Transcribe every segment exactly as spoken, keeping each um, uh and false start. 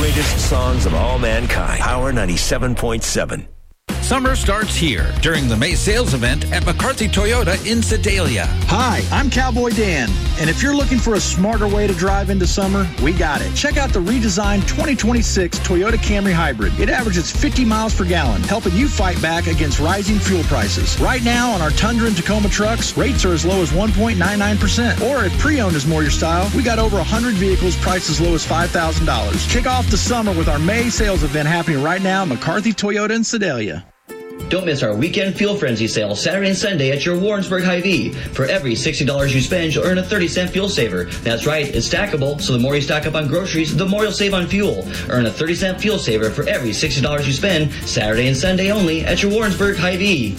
greatest songs of all mankind. Power ninety-seven point seven. Summer starts here during the May sales event at McCarthy Toyota in Sedalia. Hi, I'm Cowboy Dan, and if you're looking for a smarter way to drive into summer, we got it. Check out the redesigned twenty twenty-six Toyota Camry Hybrid. It averages fifty miles per gallon, helping you fight back against rising fuel prices. Right now on our Tundra and Tacoma trucks, rates are as low as one point nine nine percent. Or if pre-owned is more your style, we got over one hundred vehicles priced as low as five thousand dollars. Kick off the summer with our May sales event happening right now at McCarthy Toyota in Sedalia. Don't miss our Weekend Fuel Frenzy sale Saturday and Sunday at your Warrensburg Hy-Vee. For every sixty dollars you spend, you'll earn a thirty cent fuel saver. That's right, it's stackable, so the more you stack up on groceries, the more you'll save on fuel. Earn a thirty cent fuel saver for every sixty dollars you spend, Saturday and Sunday only at your Warrensburg Hy-Vee.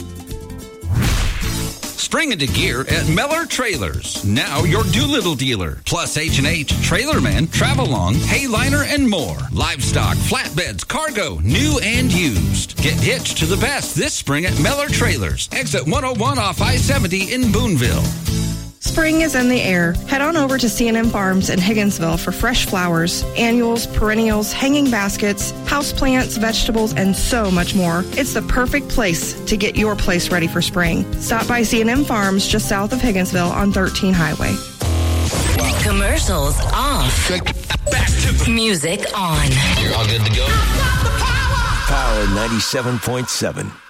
Spring into gear at Meller Trailers. Now your Doolittle dealer. Plus H and H, Trailerman, Travelong, Hayliner, and more. Livestock, flatbeds, cargo, new and used. Get hitched to the best this spring at Meller Trailers. Exit one oh one off I seventy in Boonville. Spring is in the air. Head on over to C and M Farms in Higginsville for fresh flowers, annuals, perennials, hanging baskets, houseplants, vegetables, and so much more. It's the perfect place to get your place ready for spring. Stop by C and M Farms just south of Higginsville on thirteen Highway. Commercials off. Back to music on. You're all good to go. Power ninety-seven point seven.